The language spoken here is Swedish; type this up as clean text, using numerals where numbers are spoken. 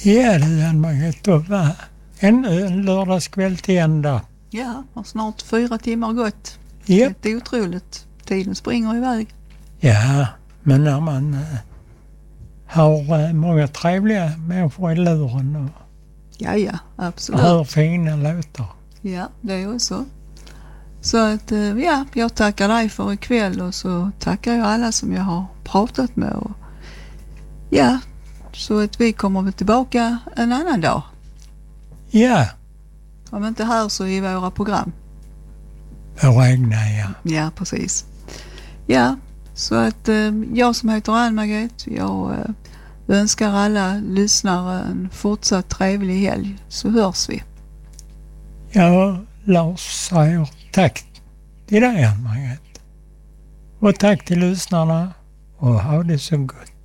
Ja, det är Ann-Margret. Ännu en lördagskväll till ända. Ja, och snart 4 timmar gått. Japp. Det är otroligt. Tiden springer iväg. Ja, men när man har många trevliga människor i luren och Ja, absolut. hör fina låtar. Ja, det är också. Så att, ja, jag tackar dig för ikväll och så tackar jag alla som jag har pratat med. Och, ja, så att vi kommer väl tillbaka en annan dag. Ja, Om inte här så i våra program. våra egna, ja. Ja, precis. Ja, så att jag som heter Ann-Margret, jag önskar alla lyssnare en fortsatt trevlig helg, så hörs vi. Ja, Lars säger tack till dig, Ann-Margret. Och tack till lyssnarna och ha det så gott.